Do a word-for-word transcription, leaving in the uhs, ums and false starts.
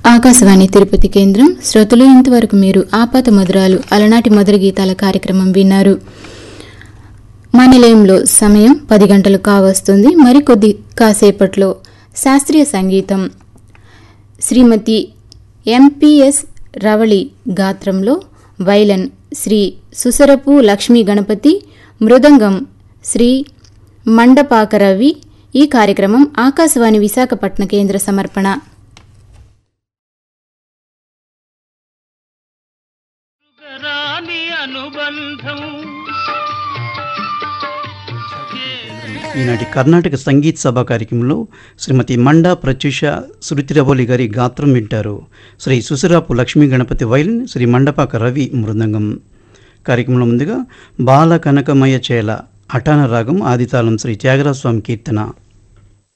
ఆకాశవాణి తిరుపతి కేంద్రం. శ్రోతలు, ఇంతవరకు మీరు ఆపాత మధురాలు అలనాటి మధుర గీతాల కార్యక్రమం విన్నారు. మా నిలయంలో సమయం పది గంటలు కావస్తుంది. మరికొద్ది కాసేపట్లో శాస్త్రీయ సంగీతం శ్రీమతి ఎంపీఎస్ రవళి గాత్రంలో వైలన్ శ్రీ సుసరపు లక్ష్మీ గణపతి, మృదంగం శ్రీ మండపాక రవి. ఈ కార్యక్రమం ఆకాశవాణి విశాఖపట్నం కేంద్ర సమర్పణ. ఈనాటి కర్ణాటక సంగీత్ సభ కార్యక్రమంలో శ్రీమతి మండా ప్రత్యూష శృతిరవోలి గారి గాత్రం వింటారు. శ్రీ సుసరాపు లక్ష్మీ గణపతి వైలిన్, శ్రీ మండపాక రవి మృదంగం. కార్యక్రమంలో ముందుగా బాల కనకమయ చేల అఠాన రాగం ఆదితాళం శ్రీ త్యాగరాజస్వామి కీర్తన.